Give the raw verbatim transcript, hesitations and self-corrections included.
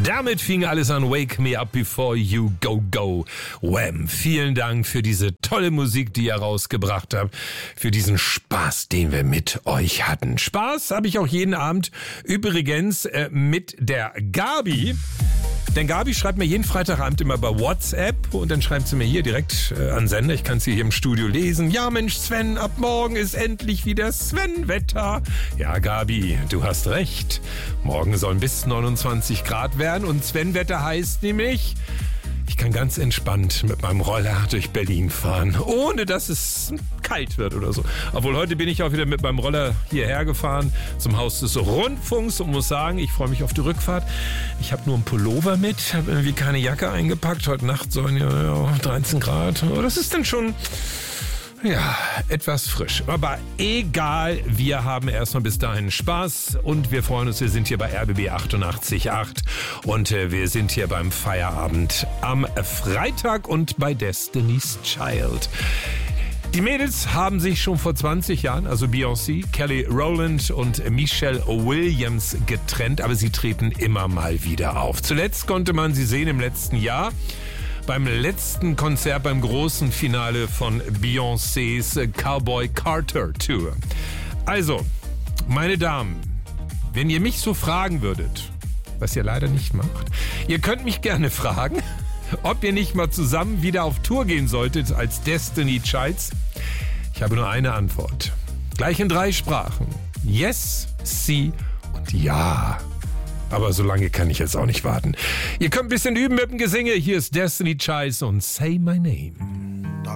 Damit fing alles an. Wake Me Up Before You Go Go. Wham! Vielen Dank für diese tolle Musik, die ihr rausgebracht habt. Für diesen Spaß, den wir mit euch hatten. Spaß habe ich auch jeden Abend übrigens äh, mit der Gabi. Denn Gabi schreibt mir jeden Freitagabend immer bei WhatsApp und dann schreibt sie mir hier direkt äh, an Sender. Ich kann sie hier im Studio lesen. Ja Mensch Sven, ab morgen ist endlich wieder Sven-Wetter. Ja Gabi, du hast recht. Morgen sollen bis neunundzwanzig Grad werden und Sven-Wetter heißt nämlich, ich kann ganz entspannt mit meinem Roller durch Berlin fahren, ohne dass es kalt wird oder so. Obwohl, heute bin ich auch wieder mit meinem Roller hierher gefahren zum Haus des Rundfunks und muss sagen, ich freue mich auf die Rückfahrt. Ich habe nur einen Pullover mit, habe irgendwie keine Jacke eingepackt. Heute Nacht sollen ja dreizehn Grad. Das ist dann schon... Ja, etwas frisch. Aber egal, wir haben erstmal bis dahin Spaß und wir freuen uns, wir sind hier bei R B B achtundachtzig Komma acht und äh, wir sind hier beim Feierabend am Freitag und bei Destiny's Child. Die Mädels haben sich schon vor zwanzig Jahren, also Beyoncé, Kelly Rowland und Michelle Williams getrennt, aber sie treten immer mal wieder auf. Zuletzt konnte man sie sehen im letzten Jahr. Beim letzten Konzert, beim großen Finale von Beyoncés Cowboy Carter Tour. Also, meine Damen, wenn ihr mich so fragen würdet, was ihr leider nicht macht, ihr könnt mich gerne fragen, ob ihr nicht mal zusammen wieder auf Tour gehen solltet als Destiny Childs. Ich habe nur eine Antwort. Gleich in drei Sprachen. Yes, sie und ja. Aber so lange kann ich jetzt auch nicht warten. Ihr könnt ein bisschen üben mit dem Gesinge. Hier ist Destiny Child und Say My Name.